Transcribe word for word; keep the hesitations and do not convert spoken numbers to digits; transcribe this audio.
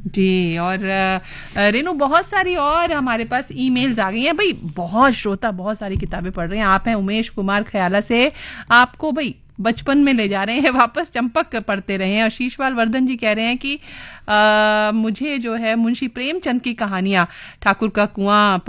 जी। और अ, रेनू, बहुत सारी और हमारे पास ईमेल्स आ गई हैं भाई। बहुत श्रोता बहुत सारी किताबें पढ़ रहे हैं। आप हैं उमेश कुमार खयाला से, आपको भाई बचपन में ले जा रहे हैं वापस, चंपक पढ़ते रहे हैं। और शीशपाल वर्धन जी कह रहे हैं कि आ, मुझे जो है मुंशी प्रेमचंद की कहानियां, ठाकुर का कुआं